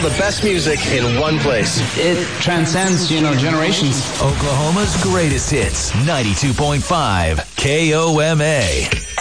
the best music in one place. It transcends, generations. Oklahoma's greatest hits, 92.5 KOMA.